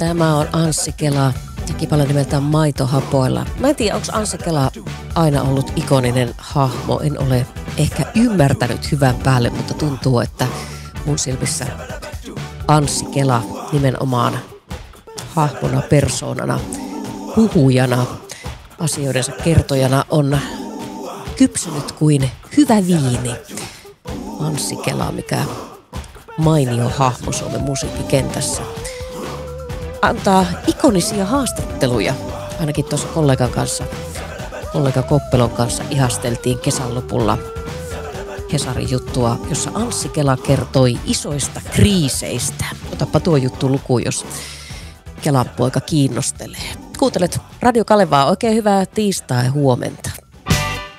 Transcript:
Tämä on Anssi Kela, kipale nimeltään Maitohapoilla. Mä en tiedä, onko Anssi Kela aina ollut ikoninen hahmo. En ole ehkä ymmärtänyt hyvän päälle, mutta tuntuu, että mun silmissä Anssi Kela nimenomaan hahmona, persoonana, puhujana, asioidensa kertojana on kypsynyt kuin hyvä viini. Anssi Kela, mikä mainio hahmo Suomen musiikkikentässä. Antaa ikonisia haastatteluja. Ainakin tuossa kollega Koppelon kanssa ihasteltiin kesän lopulla Hesarin juttua, jossa Anssi Kela kertoi isoista kriiseistä. Otapa tuo juttu lukuun, jos Kelan poika kiinnostelee. Kuuntelet Radio Kalevaa. Oikein hyvää tiistai huomenta.